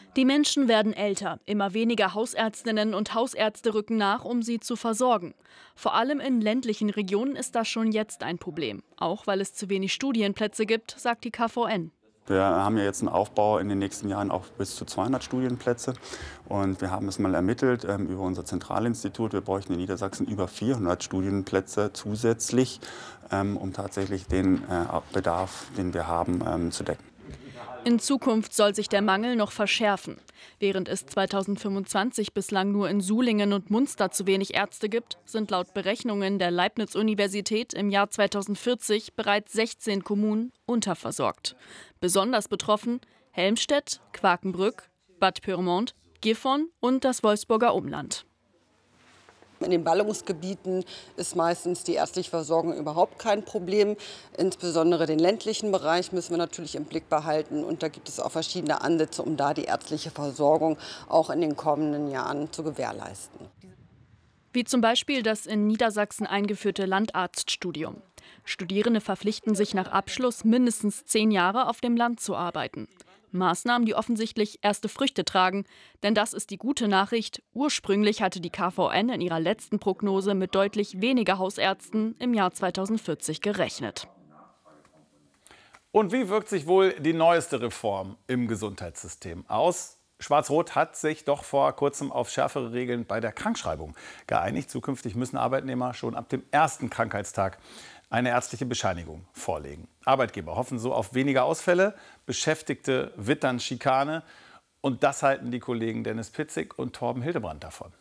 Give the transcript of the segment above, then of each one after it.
Die Menschen werden älter. Immer weniger Hausärztinnen und Hausärzte rücken nach, um sie zu versorgen. Vor allem in ländlichen Regionen ist das schon jetzt ein Problem. Auch weil es zu wenig Studienplätze gibt, sagt die KVN. Wir haben ja jetzt einen Aufbau in den nächsten Jahren auf bis zu 200 Studienplätze. Und wir haben es mal ermittelt über unser Zentralinstitut. Wir bräuchten in Niedersachsen über 400 Studienplätze zusätzlich, um tatsächlich den Bedarf, den wir haben, zu decken. In Zukunft soll sich der Mangel noch verschärfen. Während es 2025 bislang nur in Sulingen und Munster zu wenig Ärzte gibt, sind laut Berechnungen der Leibniz-Universität im Jahr 2040 bereits 16 Kommunen unterversorgt. Besonders betroffen Helmstedt, Quakenbrück, Bad Pyrmont, Gifhorn und das Wolfsburger Umland. In den Ballungsgebieten ist meistens die ärztliche Versorgung überhaupt kein Problem. Insbesondere den ländlichen Bereich müssen wir natürlich im Blick behalten. Und da gibt es auch verschiedene Ansätze, um da die ärztliche Versorgung auch in den kommenden Jahren zu gewährleisten. Wie zum Beispiel das in Niedersachsen eingeführte Landarztstudium. Studierende verpflichten sich nach Abschluss mindestens 10 Jahre auf dem Land zu arbeiten. Maßnahmen, die offensichtlich erste Früchte tragen. Denn das ist die gute Nachricht. Ursprünglich hatte die KVN in ihrer letzten Prognose mit deutlich weniger Hausärzten im Jahr 2040 gerechnet. Und wie wirkt sich wohl die neueste Reform im Gesundheitssystem aus? Schwarz-Rot hat sich doch vor kurzem auf schärfere Regeln bei der Krankschreibung geeinigt. Zukünftig müssen Arbeitnehmer schon ab dem ersten Krankheitstag eine ärztliche Bescheinigung vorlegen. Arbeitgeber hoffen so auf weniger Ausfälle, Beschäftigte wittern Schikane. Und das halten die Kollegen Dennis Pitzig und Torben Hildebrand davon.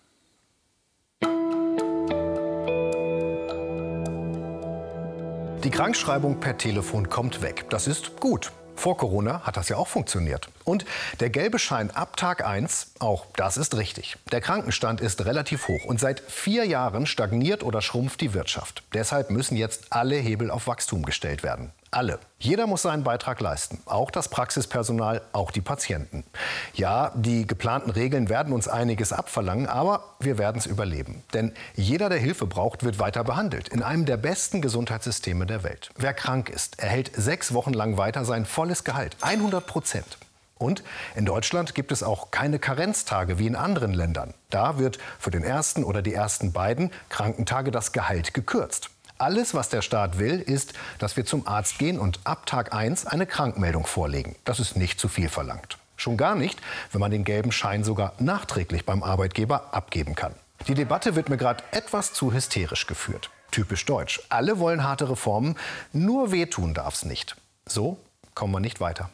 Die Krankschreibung per Telefon kommt weg. Das ist gut. Vor Corona hat das ja auch funktioniert. Und der gelbe Schein ab Tag 1, auch das ist richtig. Der Krankenstand ist relativ hoch und seit 4 Jahren stagniert oder schrumpft die Wirtschaft. Deshalb müssen jetzt alle Hebel auf Wachstum gestellt werden. Alle. Jeder muss seinen Beitrag leisten. Auch das Praxispersonal, auch die Patienten. Ja, die geplanten Regeln werden uns einiges abverlangen, aber wir werden es überleben. Denn jeder, der Hilfe braucht, wird weiter behandelt. In einem der besten Gesundheitssysteme der Welt. Wer krank ist, erhält 6 Wochen lang weiter sein volles Gehalt. 100%. Und in Deutschland gibt es auch keine Karenztage wie in anderen Ländern. Da wird für den ersten oder die ersten beiden Krankentage das Gehalt gekürzt. Alles, was der Staat will, ist, dass wir zum Arzt gehen und ab Tag 1 eine Krankmeldung vorlegen. Das ist nicht zu viel verlangt. Schon gar nicht, wenn man den gelben Schein sogar nachträglich beim Arbeitgeber abgeben kann. Die Debatte wird mir gerade etwas zu hysterisch geführt. Typisch deutsch. Alle wollen harte Reformen, nur wehtun darf's nicht. So kommen wir nicht weiter.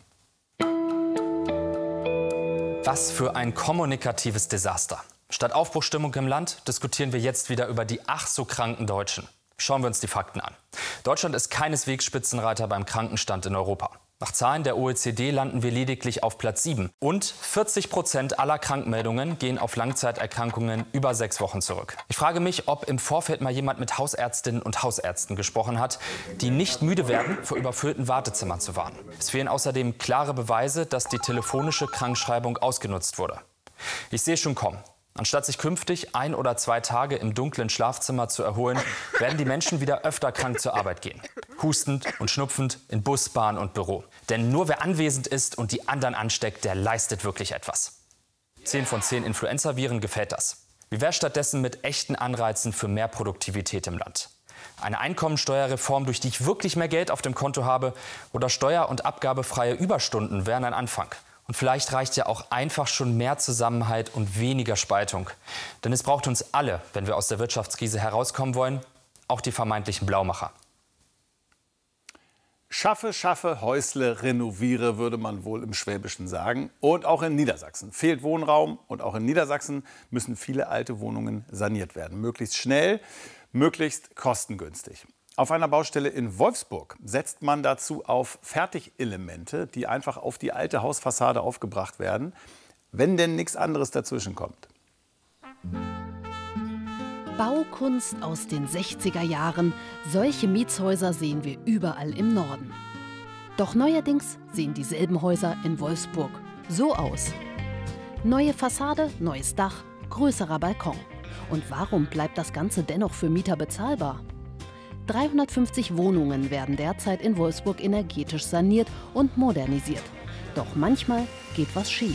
Was für ein kommunikatives Desaster. Statt Aufbruchstimmung im Land diskutieren wir jetzt wieder über die ach so kranken Deutschen. Schauen wir uns die Fakten an. Deutschland ist keineswegs Spitzenreiter beim Krankenstand in Europa. Nach Zahlen der OECD landen wir lediglich auf Platz 7. Und 40% aller Krankmeldungen gehen auf Langzeiterkrankungen über 6 Wochen zurück. Ich frage mich, ob im Vorfeld mal jemand mit Hausärztinnen und Hausärzten gesprochen hat, die nicht müde werden, vor überfüllten Wartezimmern zu warten. Es fehlen außerdem klare Beweise, dass die telefonische Krankschreibung ausgenutzt wurde. Ich sehe schon kommen. Anstatt sich künftig 1 oder 2 Tage im dunklen Schlafzimmer zu erholen, werden die Menschen wieder öfter krank zur Arbeit gehen. Hustend und schnupfend in Bus, Bahn und Büro. Denn nur wer anwesend ist und die anderen ansteckt, der leistet wirklich etwas. 10 von 10 Influenza-Viren gefällt das. Wie wäre stattdessen mit echten Anreizen für mehr Produktivität im Land? Eine Einkommensteuerreform, durch die ich wirklich mehr Geld auf dem Konto habe, oder steuer- und abgabefreie Überstunden wären ein Anfang. Und vielleicht reicht ja auch einfach schon mehr Zusammenhalt und weniger Spaltung. Denn es braucht uns alle, wenn wir aus der Wirtschaftskrise herauskommen wollen, auch die vermeintlichen Blaumacher. Schaffe, schaffe, Häusle, renoviere, würde man wohl im Schwäbischen sagen. Und auch in Niedersachsen fehlt Wohnraum. Und auch in Niedersachsen müssen viele alte Wohnungen saniert werden. Möglichst schnell, möglichst kostengünstig. Auf einer Baustelle in Wolfsburg setzt man dazu auf Fertigelemente, die einfach auf die alte Hausfassade aufgebracht werden, wenn denn nichts anderes dazwischen kommt. Baukunst aus den 60er Jahren. Solche Mietshäuser sehen wir überall im Norden. Doch neuerdings sehen dieselben Häuser in Wolfsburg so aus. Neue Fassade, neues Dach, größerer Balkon. Und warum bleibt das Ganze dennoch für Mieter bezahlbar? 350 Wohnungen werden derzeit in Wolfsburg energetisch saniert und modernisiert. Doch manchmal geht was schief.